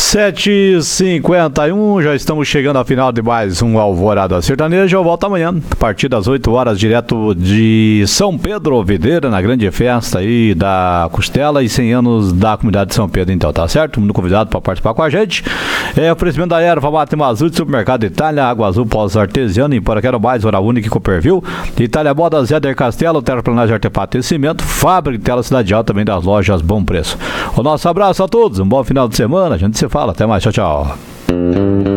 7h51, já estamos chegando ao final de mais um Alvorada Sertaneja. Eu volto amanhã, a partir das 8 horas, direto de São Pedro Videira, na grande festa aí da Costela e 100 anos da comunidade de São Pedro, então, tá certo? Muito convidado para participar com a gente. Oferecimento da Erva Mate Mazul, de Supermercado Itália, Água Azul Pós-Artesiano, em Paraquero Mais, Hora Única e Cooperville, Itália Modas, Éder Castelo, Terraplanagem Artefato e Cimento, Fábrica de Tela Cidade Alta, também das lojas Bom Preço. O nosso abraço a todos, um bom final de semana, a gente se fala, até mais, tchau, tchau.